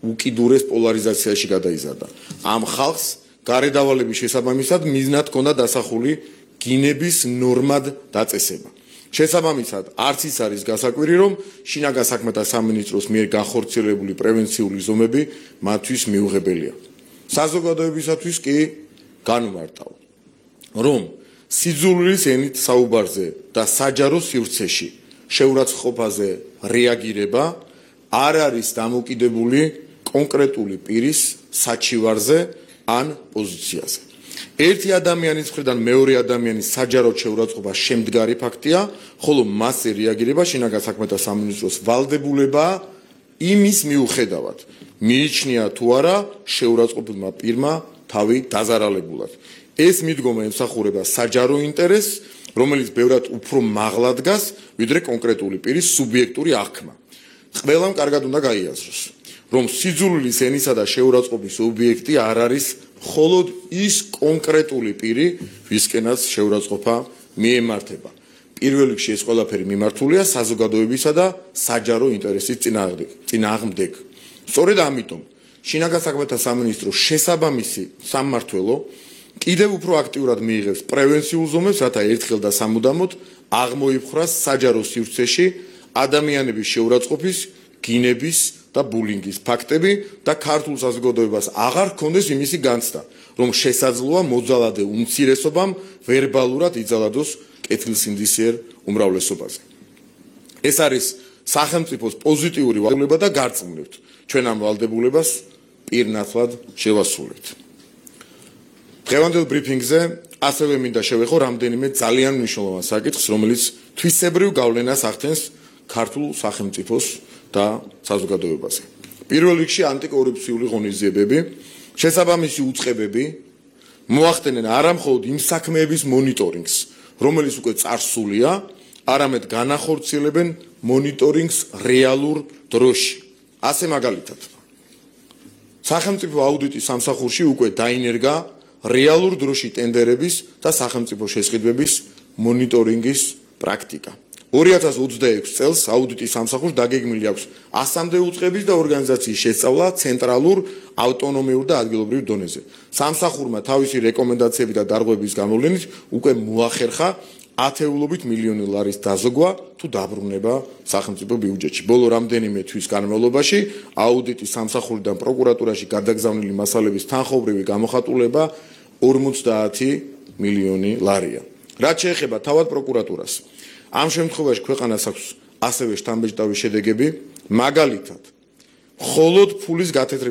უკიდურეს პოლარიზაციაში გადაიზარდა. ამ ხალხს გარედავალების შესაბამისად მიზნად ჰქონდა დასახული გინების ნორმად დაწესება. შესაბამისად, არც ის არის გასაკვირი, რომ შინაგან საქმეთა სამინისტროს მიერ განხორციელებული პრევენციული ზომები მათთვის მიუღებელია. საზოგადოებისათვის კი განვმარტავ, რომ სიძულვილის ენით საუბარზე და საჯარო სივრცეში შეურაცხყოფაზე რეაგირება არ არის დამოკიდებული კონკრეტული პირის საჩივარზე ან პოზიციაზე. ერთი ადამიანის მხრიდან მეორე ადამიანის საჯაროდ შეურაცხყოფა შემდგარი ფაქტია, ხოლო მასზე რეაგირება შინაგან საქმეთა სამინისტროს ვალდებულებაა იმის მიუხედავად, მიიჩნია თუ არა შეურაცხყოფილმა პირმა თავი დაზარალებულად. ეს მიდგომა ემსახურება საჯარო ინტერესს, რომელიც ბევრად უფრო მაღლა დგას, ვიდრე კონკრეტული პირის სუბიექტური აღქმა. ყველამ კარგად უნდა გაიაზროს, რომ სიძულვილის ენისა და შეურაცხყოფის ობიექტი არ არის მხოლოდ ის კონკრეტული პირი, ვისკენაც შეურაცხყოფა მიემართება. პირველ რიგში ეს ყველაფერი მიმართულია საზოგადოებისა და საჯარო ინტერესის წინააღმდეგ. სწორედ ამიტომ შინაგან საქმეთა სამინისტროს შესაბამისი სამმართველო კიდევ უფრო აქტიურად მიიღებს პრევენციულ ზომებს, რათა ერთხელ და სამუდამოდ აღმოიფხრას საჯარო სივრცეში ადამიანების შეურაცხყოფის, გინების და ბულინგის ფაქტები და ქართულ საზოგადოებას აღარ ჰქონდეს იმისი განცდა, რომ შესაძლოა მოძალადე უმცირესობამ ვერბალურად იძალადოს კეთილსინდისიერ უმრავლესობაზე. ეს არის სახელმწიფოს პოზიტიური ვალდებულება და გარწმუნებთ, ჩვენ ამ ვალდებულებას პირნათლად შევასრულებთ. დღევანდელ ბრიფინგზე ასევე მინდა შევეხო რამდენიმე ძალიან მნიშვნელოვან საკითხს, რომელიც თვისებრივ გავლენას ახდენს ქართულ სახელმწიფოს და საზოგადოებაზე. პირველ რიგში ანტიკორუფციული ღონისძიებები, შესაბამისი უწყებები მოახდენენ არა მხოლოდ იმ საქმეების მონიტორინგს, რომელიც უკვე წარსულია, არამედ განახორციელებენ მონიტორინგს რეალურ დროში. ასე მაგალითად, სახელმწიფო აუდიტის სამსახურში უკვე დაინერგა რეალურ დროში ტენდერების და სახელმწიფო შესყიდვების მონიტორინგის პრაქტიკა. 2026 წელს აუდიტის სამსახურს დაგეგმილი აქვს 100-მდე უწყების და ორგანიზაციის შესწავლა ცენტრალურ, ავტონომიურ და ადგილობრივ დონეზე. სამსახურმა თავისი რეკომენდაციები და დარღვევების გამოვლენით უკვე მოახერხა ათეულობით მილიონი ლარის დაზოგვა თუ დაბრუნება სახელმწიფო ბიუჯეტში. ბოლო რამდენიმე თვის განმავლობაში აუდიტის სამსახურიდან პროკურატურაში გადაგზავნილი მასალების თანხმობრივი გამოხატულება 50 მილიონი ლარია. რაც შეეხება თავად პროკურატურას, ამ შემთხვევაში ქვეყანას აქვს ასევე შთამბეჭდავი შედეგები, მაგალითად, მხოლოდ ფულის გათეთრების